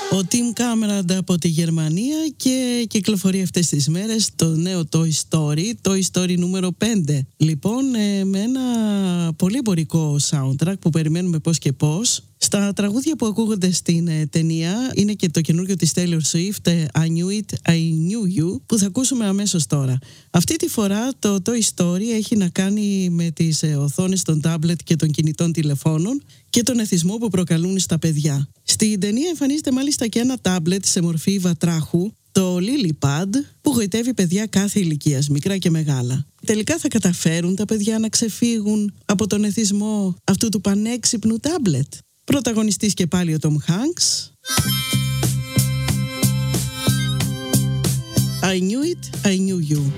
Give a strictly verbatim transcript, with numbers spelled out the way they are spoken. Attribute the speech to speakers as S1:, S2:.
S1: Ο Tim Cameron από τη Γερμανία και κυκλοφορεί αυτές τις μέρες το νέο Toy Story, Toy Story νούμερο πέντε. Λοιπόν, με ένα πολύ εμπορικό soundtrack που περιμένουμε πώς και πώς. Στα τραγούδια που ακούγονται στην ε, ταινία είναι και το καινούργιο της Taylor Swift, I Knew It, I Knew You, που θα ακούσουμε αμέσως τώρα. Αυτή τη φορά το Toy Story έχει να κάνει με τις ε, οθόνες των τάμπλετ και των κινητών τηλεφώνων και τον εθισμό που προκαλούν στα παιδιά. Στην ταινία εμφανίζεται μάλιστα και ένα τάμπλετ σε μορφή βατράχου, το LilyPad, που γοητεύει παιδιά κάθε ηλικίας, μικρά και μεγάλα. Τελικά θα καταφέρουν τα παιδιά να ξεφύγουν από τον εθισμό αυτού του πανέξυπνου τάμπλετ? Πρωταγωνιστής και πάλι ο Tom Hanks. I knew it, I knew you.